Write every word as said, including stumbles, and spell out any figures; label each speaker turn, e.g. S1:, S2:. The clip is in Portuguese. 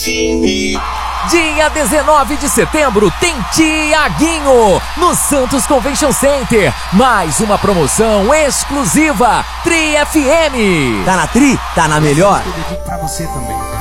S1: F M.
S2: Dia dezenove de setembro tem Tiaguinho no Santos Convention Center. Mais uma promoção exclusiva Tri F M.
S3: Tá na Tri? Tá na melhor?
S4: Eu dedico pra você também.